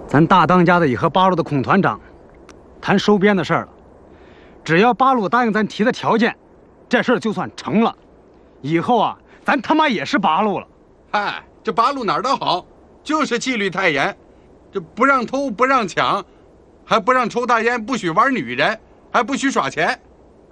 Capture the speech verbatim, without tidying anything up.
咱大当家的也和八路的孔团长谈收编的事儿了。只要八路答应咱提的条件，这事儿就算成了。以后啊，咱他妈也是八路了。 嗨，这八路哪儿都好，就是纪律太严，这不让偷不让抢，还不让抽大烟，不许玩女人，还不许耍钱。